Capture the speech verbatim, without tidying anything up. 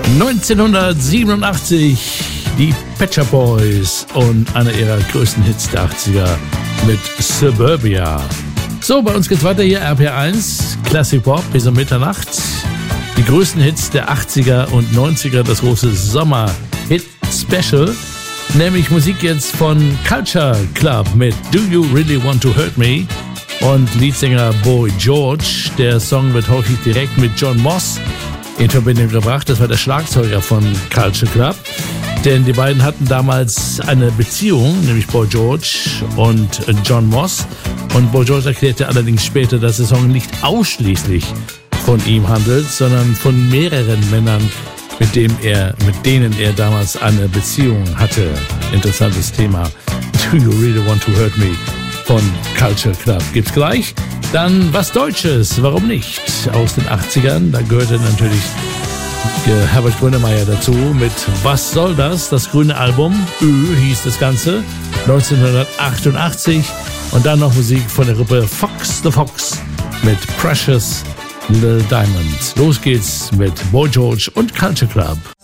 neunzehnhundertsiebenundachtzig die Pet Shop Boys und einer ihrer größten Hits der achtziger mit Suburbia. So, bei uns geht's weiter hier, R P R eins, Classic Pop bis um Mitternacht. Die größten Hits der achtziger und neunziger, das große Sommer-Hit-Special. Nämlich Musik jetzt von Culture Club mit Do You Really Want to Hurt Me? Und Leadsänger Boy George. Der Song wird häufig direkt mit John Moss in Verbindung gebracht. Das war der Schlagzeuger von Culture Club. Denn die beiden hatten damals eine Beziehung, nämlich Boy George und John Moss. Und Boy George erklärte allerdings später, dass der Song nicht ausschließlich von ihm handelt, sondern von mehreren Männern, mit dem er, mit denen er damals eine Beziehung hatte. Interessantes Thema. Do You Really Want to Hurt Me? Von Culture Club gibt's gleich. Dann was Deutsches, warum nicht? Aus den achtzigern, da gehörte natürlich Herbert Grönemeyer dazu mit Was soll das? Das grüne Album, Ö hieß das Ganze, neunzehnhundertachtundachtzig. Und dann noch Musik von der Gruppe Fox the Fox mit Precious Little Diamonds. Los geht's mit Boy George und Culture Club.